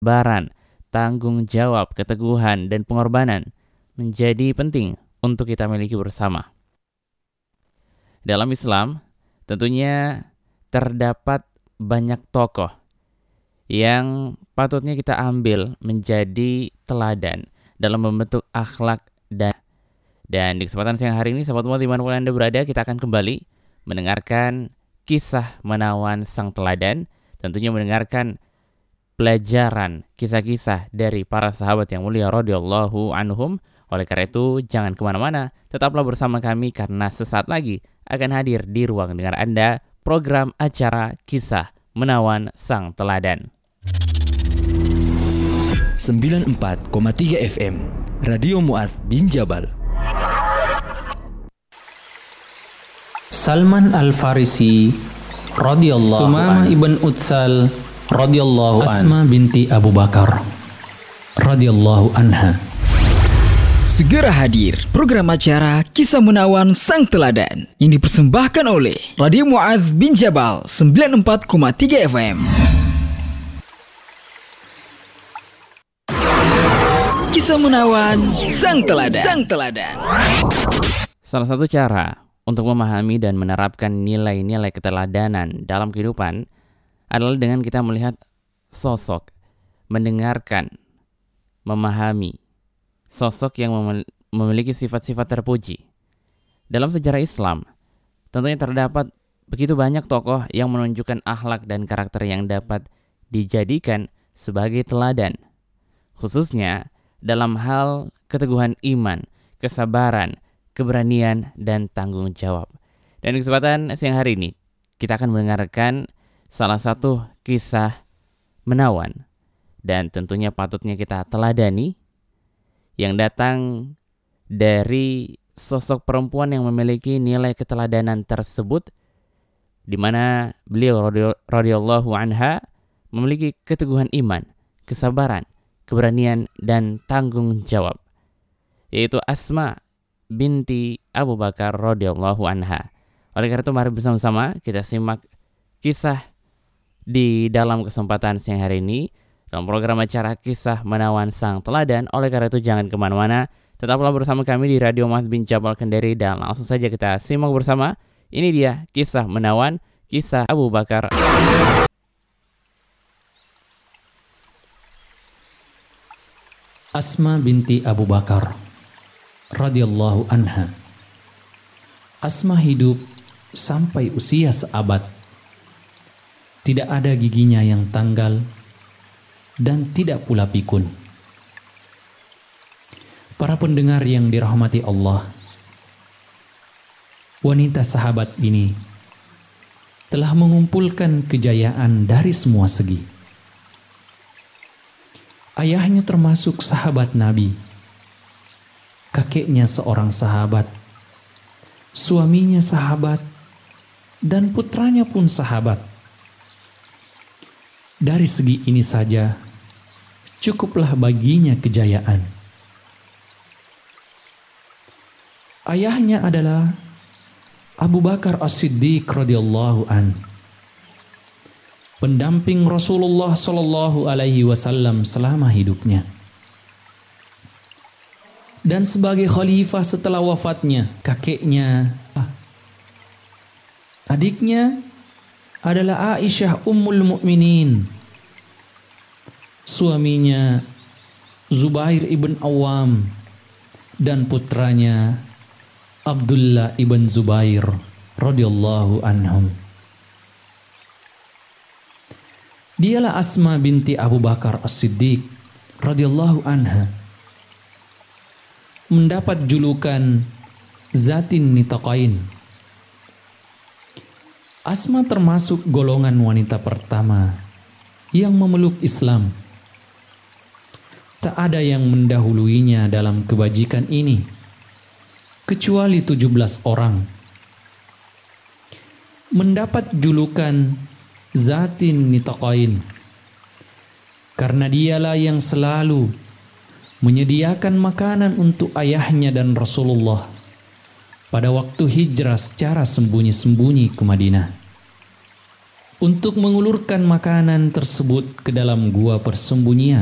kesabaran, tanggung jawab, keteguhan, dan pengorbanan menjadi penting untuk kita miliki bersama. Dalam Islam, tentunya terdapat banyak tokoh yang patutnya kita ambil menjadi teladan dalam membentuk akhlak dan di kesempatan siang hari ini, sahabat Mu'adz dimanapun Anda berada, kita akan kembali mendengarkan kisah menawan sang teladan, tentunya mendengarkan pelajaran kisah-kisah dari para sahabat yang mulia radhiyallahu anhum. Oleh karena itu, jangan kemana-mana, tetaplah bersama kami karena sesaat lagi akan hadir di ruang dengar Anda program acara Kisah Menawan Sang Teladan. 94,3 FM Radio Mu'adz bin Jabal. Salman Al-Farisi radhiyallahu anhu, Sumamah ibn Utsal radhiyallahu anhu, Asma binti Abu Bakar radhiyallahu anha. Segera hadir program acara Kisah Menawan Sang Teladan yang dipersembahkan oleh Radio Mu'adz bin Jabal 94,3 FM. Kisah Menawan Sang Teladan. Sang Teladan. Salah satu cara untuk memahami dan menerapkan nilai-nilai keteladanan dalam kehidupan adalah dengan kita melihat sosok, mendengarkan, memahami sosok yang memiliki sifat-sifat terpuji. Dalam sejarah Islam, tentunya terdapat begitu banyak tokoh yang menunjukkan akhlak dan karakter yang dapat dijadikan sebagai teladan, khususnya dalam hal keteguhan iman, kesabaran, keberanian, dan tanggung jawab. Dan di kesempatan siang hari ini, kita akan mendengarkan salah satu kisah menawan dan tentunya patutnya kita teladani yang datang dari sosok perempuan yang memiliki nilai keteladanan tersebut, di mana beliau radhiyallahu anha memiliki keteguhan iman, kesabaran, keberanian, dan tanggung jawab, yaitu Asma binti Abu Bakar radhiyallahu anha. Oleh karena itu, mari bersama-sama kita simak kisah di dalam kesempatan siang hari ini dalam program acara Kisah Menawan Sang Teladan. Oleh karena itu, jangan kemana-mana, tetaplah bersama kami di Radio Mu'adz bin Jabal Kendari dan langsung saja kita simak bersama. Ini dia Kisah Menawan, kisah Abu Bakar. Asma binti Abu Bakar radhiyallahu anha. Asma hidup sampai usia seabad. Tidak ada giginya yang tanggal dan tidak pula pikun. Para pendengar yang dirahmati Allah, wanita sahabat ini telah mengumpulkan kejayaan dari semua segi. Ayahnya termasuk sahabat Nabi, kakeknya seorang sahabat, suaminya sahabat, dan putranya pun sahabat. Dari segi ini saja, cukuplah baginya kejayaan. Ayahnya adalah Abu Bakar As-Siddiq radhiyallahu an, pendamping Rasulullah sallallahu alaihi wasallam selama hidupnya. Dan sebagai khalifah setelah wafatnya kakeknya, adiknya adalah Aisyah Ummul Mukminin, suaminya Zubair ibn Awam, dan putranya Abdullah ibn Zubair radhiyallahu anhum. Dialah Asma binti Abu Bakar As-Siddiq radhiyallahu anha, mendapat julukan Zatin Nitaqain. Asma termasuk golongan wanita pertama yang memeluk Islam. Tak ada yang mendahuluinya dalam kebajikan ini, kecuali 17 orang. Mendapat julukan Zatin Nitaqain karena dialah yang selalu menyediakan makanan untuk ayahnya dan Rasulullah pada waktu hijrah secara sembunyi-sembunyi ke Madinah. untuk mengulurkan makanan tersebut ke dalam gua persembunyian.